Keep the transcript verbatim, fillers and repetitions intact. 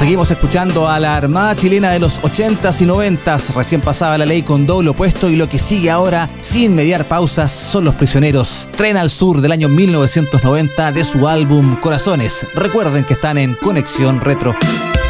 Seguimos escuchando a la Armada Chilena de los ochentas y noventas. Recién pasaba La Ley con Doble Opuesto y lo que sigue ahora, sin mediar pausas, son Los Prisioneros. Tren al Sur del año mil novecientos noventa de su álbum Corazones. Recuerden que están en Conexión Retro.